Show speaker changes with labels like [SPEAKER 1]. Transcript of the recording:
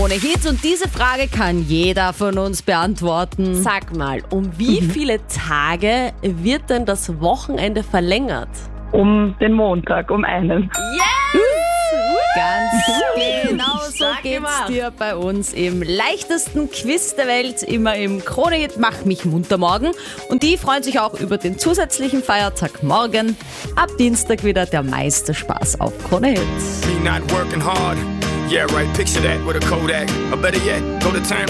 [SPEAKER 1] Ohne Hits, und diese Frage kann jeder von uns beantworten.
[SPEAKER 2] Sag mal, um wie viele Tage wird denn das Wochenende verlängert?
[SPEAKER 3] Um den Montag, um einen.
[SPEAKER 1] Ganz genau so
[SPEAKER 2] Stark
[SPEAKER 1] geht's
[SPEAKER 2] gemacht.
[SPEAKER 1] dir bei uns im leichtesten Quiz der Welt, immer im Krone-Hit Mach mich munter morgen. Und die freuen sich auch über den zusätzlichen Feiertag morgen. Ab Dienstag wieder der meiste Spaß auf Krone-Hit.
[SPEAKER 4] Me not working hard. Yeah, right, picture that with a Kodak. Or better yet, go to town.